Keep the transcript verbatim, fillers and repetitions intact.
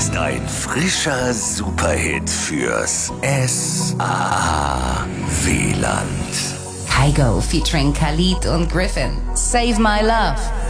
ist ein frischer Superhit fürs S A W-Land. Kygo featuring Khalid und Griffin. Save My Love.